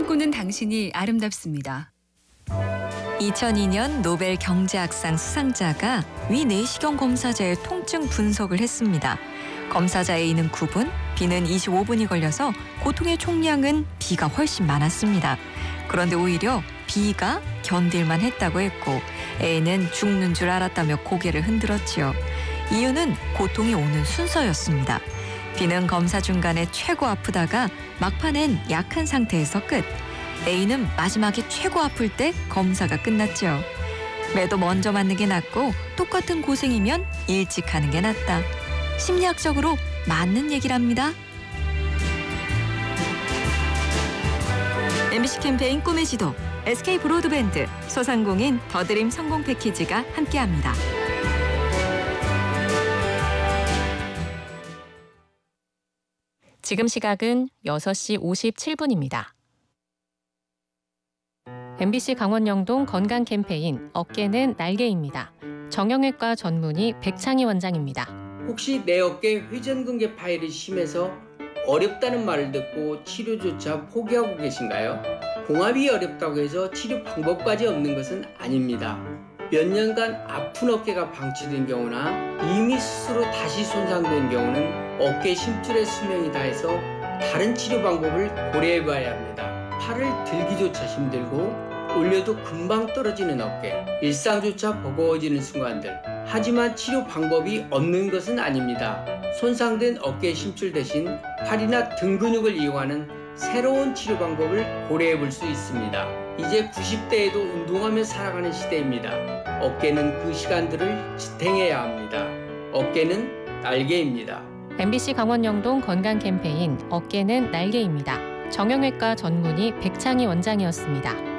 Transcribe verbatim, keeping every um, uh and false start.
꿈꾸는 당신이 아름답습니다. 이천이 년 노벨 경제학상 수상자가 위내시경 검사자의 통증 분석을 했습니다. 검사자 A는 구 분, B는 이십오 분이 걸려서 고통의 총량은 B가 훨씬 많았습니다. 그런데 오히려 B가 견딜만 했다고 했고 A는 죽는 줄 알았다며 고개를 흔들었지요. 이유는 고통이 오는 순서였습니다. B는 검사 중간에 최고 아프다가 막판엔 약한 상태에서 끝. A는 마지막에 최고 아플 때 검사가 끝났죠. 매도 먼저 맞는 게 낫고 똑같은 고생이면 일찍 하는 게 낫다. 심리학적으로 맞는 얘기랍니다. 엠비씨 캠페인 꿈의 지도, 에스케이 브로드밴드, 소상공인 더드림 성공 패키지가 함께합니다. 지금 시각은 여섯 시 오십칠 분입니다. 엠비씨 강원영동 건강 캠페인 어깨는 날개입니다. 정형외과 전문의 백창희 원장입니다. 혹시 내 어깨 회전근개 파열이 심해서 어렵다는 말을 듣고 치료조차 포기하고 계신가요? 봉합이 어렵다고 해서 치료 방법까지 없는 것은 아닙니다. 몇 년간 아픈 어깨가 방치된 경우나 이미 스스로 다시 손상된 경우는 어깨 심줄의 수명이 다해서 다른 치료 방법을 고려해 봐야 합니다. 팔을 들기조차 힘들고 올려도 금방 떨어지는 어깨, 일상조차 버거워지는 순간들. 하지만 치료 방법이 없는 것은 아닙니다. 손상된 어깨 심줄 대신 팔이나 등 근육을 이용하는 새로운 치료 방법을 고려해 볼 수 있습니다. 이제 구십 대에도 운동하며 살아가는 시대입니다. 어깨는 그 시간들을 지탱해야 합니다. 어깨는 날개입니다. 엠비씨 강원영동 건강 캠페인 어깨는 날개입니다. 정형외과 전문의 백창희 원장이었습니다.